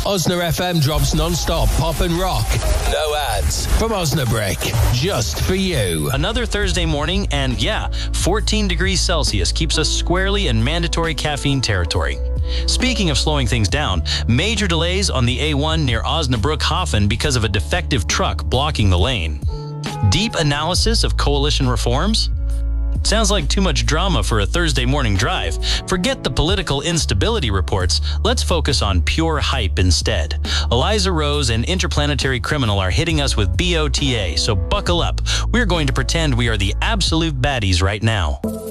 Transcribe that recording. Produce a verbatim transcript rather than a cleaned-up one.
Osna F M drops non-stop pop and rock. No ads. From Osnabrick. Just for you. Another Thursday morning, and yeah, fourteen degrees Celsius keeps us squarely in mandatory caffeine territory. Speaking of slowing things down, major delays on the A one near Osnabrück-Hafen because of a defective truck blocking the lane. Deep analysis of coalition reforms? Sounds like too much drama for a Thursday morning drive. Forget the political instability reports. Let's focus on pure hype instead. Eliza Rose and Interplanetary Criminal are hitting us with B O T A, so buckle up. We're going to pretend we are the absolute baddies right now.